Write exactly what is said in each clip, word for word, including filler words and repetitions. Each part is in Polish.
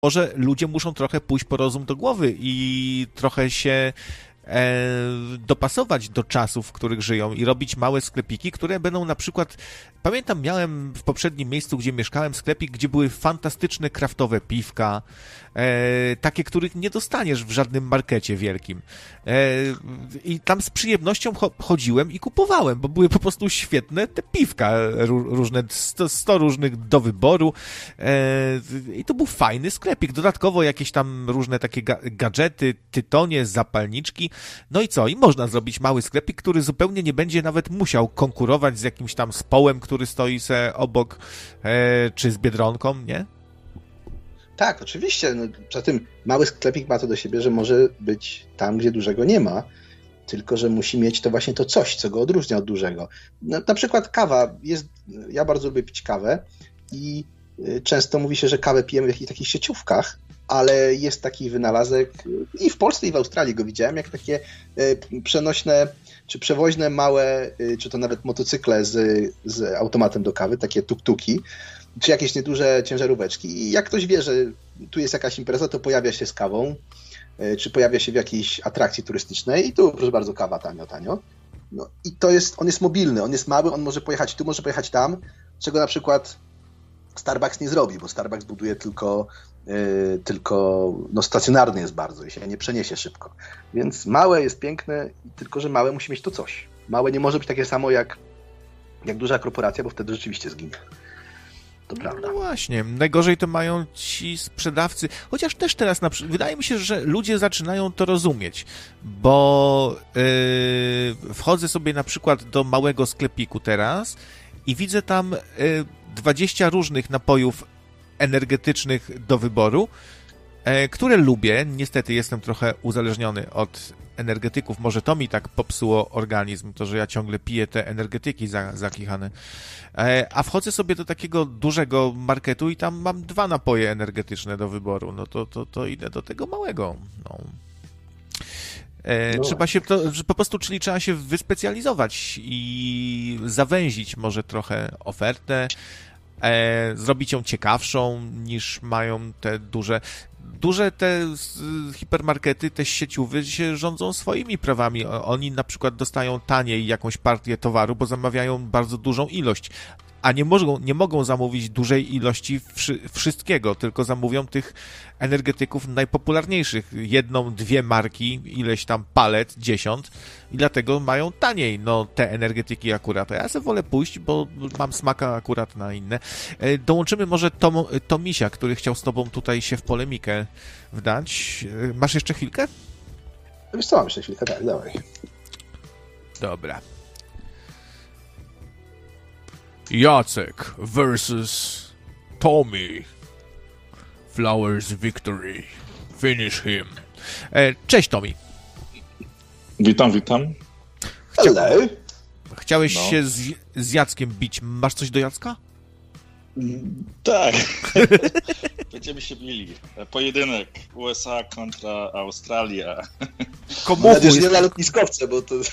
może ludzie muszą trochę pójść po rozum do głowy i trochę się e, dopasować do czasów, w których żyją i robić małe sklepiki, które będą na przykład... Pamiętam, miałem w poprzednim miejscu, gdzie mieszkałem, sklepik, gdzie były fantastyczne kraftowe piwka, e, takie, których nie dostaniesz w żadnym markecie wielkim. E, I tam z przyjemnością cho- chodziłem i kupowałem, bo były po prostu świetne te piwka, ró- różne, sto, sto różnych do wyboru. E, I to był fajny sklepik. Dodatkowo jakieś tam różne takie ga- gadżety, tytonie, zapalniczki. No i co? I można zrobić mały sklepik, który zupełnie nie będzie nawet musiał konkurować z jakimś tam społem, który stoi se obok, e, czy z Biedronką, nie? Tak, oczywiście. No, poza tym mały sklepik ma to do siebie, że może być tam, gdzie dużego nie ma, tylko że musi mieć to właśnie to coś, co go odróżnia od dużego. No, na przykład kawa. Jest, ja bardzo lubię pić kawę i często mówi się, że kawę pijemy w jakichś takich sieciówkach, ale jest taki wynalazek i w Polsce, i w Australii go widziałem, jak takie przenośne czy przewoźne małe, czy to nawet motocykle z, z automatem do kawy, takie tuk-tuki, czy jakieś nieduże ciężaróweczki. I jak ktoś wie, że tu jest jakaś impreza, to pojawia się z kawą, czy pojawia się w jakiejś atrakcji turystycznej i tu, proszę bardzo, kawa tanio, tanio. No i to jest, on jest mobilny, on jest mały, on może pojechać tu, może pojechać tam, czego na przykład Starbucks nie zrobi, bo Starbucks buduje tylko, yy, tylko no stacjonarny jest bardzo i się nie przeniesie szybko. Więc małe jest piękne, tylko że małe musi mieć to coś. Małe nie może być takie samo jak, jak duża korporacja, bo wtedy rzeczywiście zginie. To prawda. No właśnie, najgorzej to mają ci sprzedawcy, chociaż też teraz, na, wydaje mi się, że ludzie zaczynają to rozumieć, bo yy, wchodzę sobie na przykład do małego sklepiku teraz i widzę tam yy, dwadzieścia różnych napojów energetycznych do wyboru, yy, które lubię. Niestety jestem trochę uzależniony od energetyków. Może to mi tak popsuło organizm, to, że ja ciągle piję te energetyki za, zakichane. A wchodzę sobie do takiego dużego marketu i tam mam dwa napoje energetyczne do wyboru. No to, to, to idę do tego małego. No. E, no. Trzeba się to, po prostu, czyli trzeba się wyspecjalizować i zawęzić może trochę ofertę, e, zrobić ją ciekawszą niż mają te duże. Duże te hipermarkety, te sieciowy się rządzą swoimi prawami. Oni na przykład dostają taniej jakąś partię towaru, bo zamawiają bardzo dużą ilość, a nie mogą, nie mogą zamówić dużej ilości wszy, wszystkiego, tylko zamówią tych energetyków najpopularniejszych. Jedną, dwie marki, ileś tam palet, dziesiąt i dlatego mają taniej no te energetyki akurat. A ja sobie wolę pójść, bo mam smaka akurat na inne. Dołączymy może Tom, Tomisia, który chciał z tobą tutaj się w polemikę wdać. Masz jeszcze chwilkę? Wiesz co, mam jeszcze chwilkę, tak, dawaj. Dobra. Jacek versus Tommy. Flowers victory. Finish him. E, cześć, Tommy. Witam, witam. Chcia... Chciałeś no. się z, z Jackiem bić. Masz coś do Jacka? Tak. Będziemy się bili. Pojedynek U S A kontra Australia. Komu jest... nie na lotniskowce, bo to...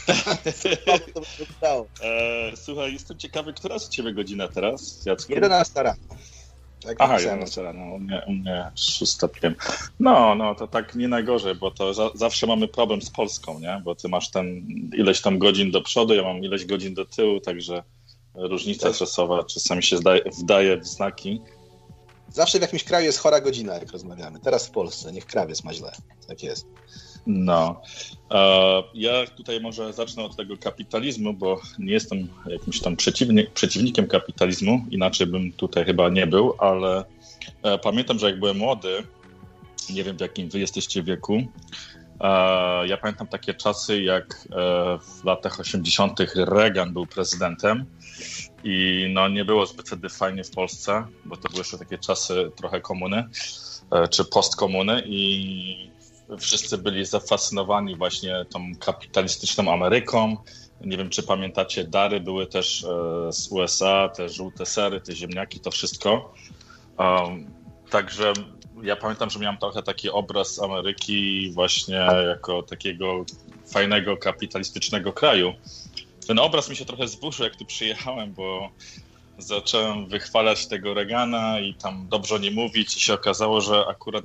e, Słuchaj, jestem ciekawy, która z ciebie godzina teraz, Jacku? jedenasta rano. Tak. Aha, jedenasta rano. U mnie, u mnie szósta p m. No, no, to tak nie najgorzej, bo to za, zawsze mamy problem z Polską, nie? Bo ty masz ten ileś tam godzin do przodu, ja mam ileś godzin do tyłu, także różnica czasowa czasami się zdaje, wdaje w znaki. Zawsze w jakimś kraju jest chora godzina, jak rozmawiamy. Teraz w Polsce, niech krawiec ma źle. Tak jest. No. Ja tutaj może zacznę od tego kapitalizmu, bo nie jestem jakimś tam przeciwnik, przeciwnikiem kapitalizmu, inaczej bym tutaj chyba nie był, ale pamiętam, że jak byłem młody, nie wiem w jakim wy jesteście wieku, ja pamiętam takie czasy, jak w latach osiemdziesiątych Reagan był prezydentem i no nie było zbyt wtedy fajnie w Polsce, bo to były jeszcze takie czasy trochę komuny, czy postkomuny i wszyscy byli zafascynowani właśnie tą kapitalistyczną Ameryką. Nie wiem, czy pamiętacie, dary były też z U S A, te żółte sery, te ziemniaki, to wszystko. Um, także ja pamiętam, że miałem trochę taki obraz Ameryki właśnie jako takiego fajnego, kapitalistycznego kraju. Ten obraz mi się trochę zburzył, jak tu przyjechałem, bo zacząłem wychwalać tego Reagana i tam dobrze o nim mówić i się okazało, że akurat